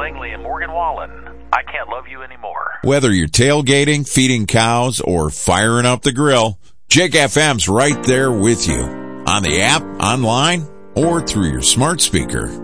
Langley and Morgan Wallen. I Can't Love You Anymore. Whether you're tailgating, feeding cows, or firing up the grill, Jake FM's right there with you. On the app, online, or through your smart speaker.